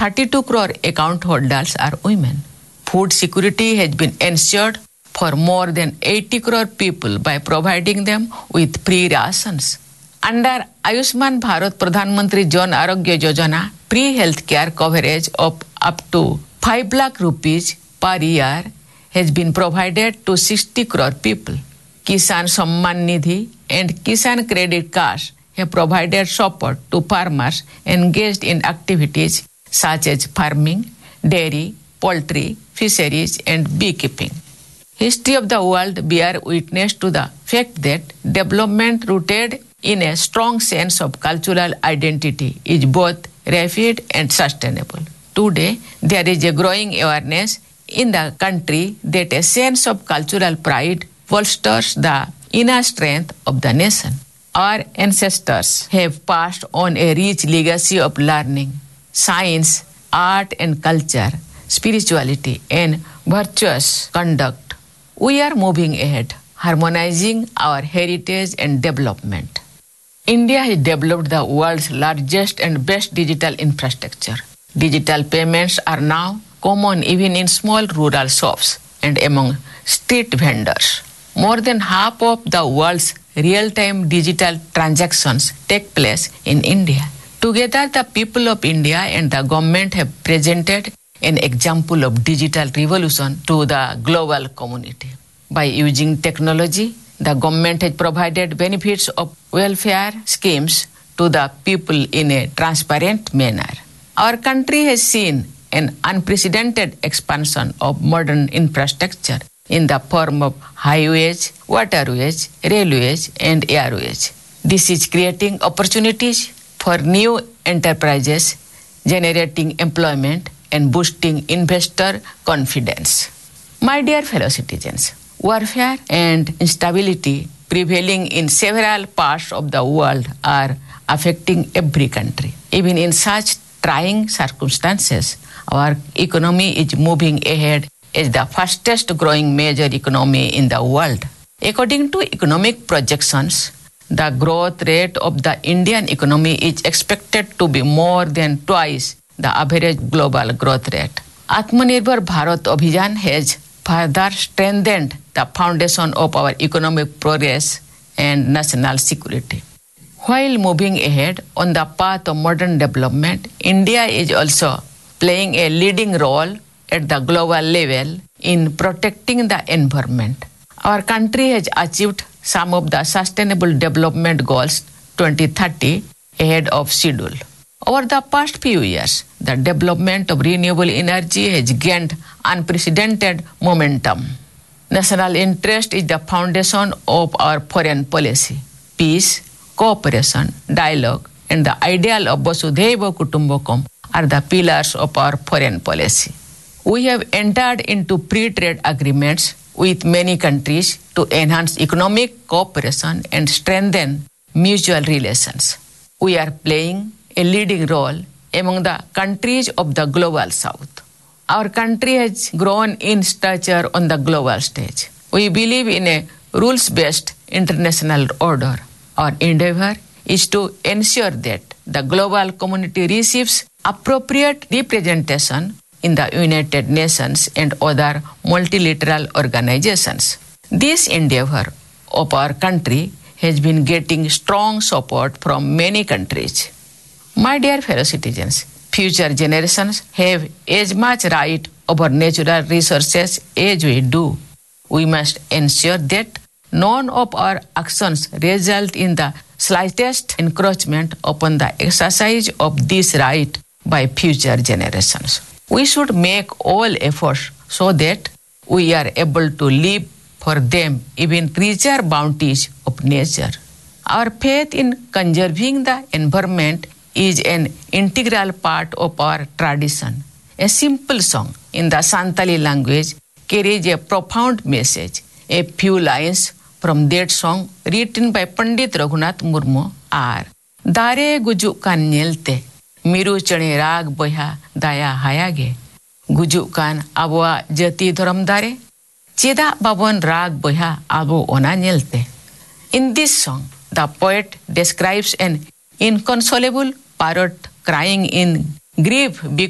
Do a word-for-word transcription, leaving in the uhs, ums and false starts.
thirty-two crore account holders are women. Food security has been ensured for more than eighty crore people by providing them with free rations. Under Ayushman Bharat Pradhan Mantri Jan Arogya Yojana, free health care coverage of up to five lakh rupees per year has been provided to sixty crore people. Kisan Samman Nidhi and Kisan Credit Cards have provided support to farmers engaged in activities such as farming, dairy, poultry, fisheries, and beekeeping. History of the world bear witness to the fact that development rooted in a strong sense of cultural identity is both rapid and sustainable. Today, there is a growing awareness in the country that a sense of cultural pride bolsters the inner strength of the nation. Our ancestors have passed on a rich legacy of learning, science, art and culture, spirituality, and virtuous conduct. We are moving ahead, harmonizing our heritage and development. India has developed the world's largest and best digital infrastructure. Digital payments are now common even in small rural shops and among street vendors. More than half of the world's real-time digital transactions take place in India. Together, the people of India and the government have presented an example of digital revolution to the global community. By using technology, the government has provided benefits of welfare schemes to the people in a transparent manner. Our country has seen an unprecedented expansion of modern infrastructure in the form of highways, waterways, railways, and airways. This is creating opportunities for new enterprises, generating employment, and boosting investor confidence. My dear fellow citizens, warfare and instability prevailing in several parts of the world are affecting every country. Even in such trying circumstances, our economy is moving ahead as the fastest growing major economy in the world. According to economic projections, the growth rate of the Indian economy is expected to be more than twice the average global growth rate. Atmanirbhar Bharat Abhiyan has further strengthened the foundation of our economic progress and national security. While moving ahead on the path of modern development, India is also playing a leading role at the global level in protecting the environment. Our country has achieved some of the Sustainable Development Goals twenty thirty ahead of schedule. Over the past few years, the development of renewable energy has gained unprecedented momentum. National interest is the foundation of our foreign policy. Peace, cooperation, dialogue, and the ideal of Vasudhaiva Kutumbakam are the pillars of our foreign policy. We have entered into free trade agreements with many countries to enhance economic cooperation and strengthen mutual relations. We are playing a leading role among the countries of the global south. Our country has grown in stature on the global stage. We believe in a rules-based international order. Our endeavor is to ensure that the global community receives appropriate representation in the United Nations and other multilateral organizations. This endeavor of our country has been getting strong support from many countries. My dear fellow citizens, future generations have as much right over natural resources as we do. We must ensure that none of our actions result in the slightest encroachment upon the exercise of this right by future generations. We should make all efforts so that we are able to live for them even richer bounties of nature. Our faith in conserving the environment is an integral part of our tradition. A simple song in the Santali language carries a profound message. A few lines from that song written by Pandit Raghunath Murmu are Dare gujuk kan nyelte miru chane rag boya daya hayage gujuk kan abwa jati dharam dare cheda babon rag boya abo ona nyelte. In this song, the poet describes an inconsolable parrot crying in grief because